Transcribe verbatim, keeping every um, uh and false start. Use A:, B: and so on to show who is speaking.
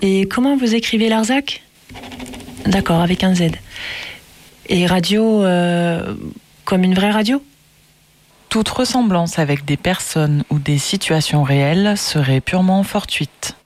A: Et comment vous écrivez Larzac ? D'accord, avec un Z. Et radio, euh, comme une vraie radio ?
B: Toute ressemblance avec des personnes ou des situations réelles serait purement fortuite.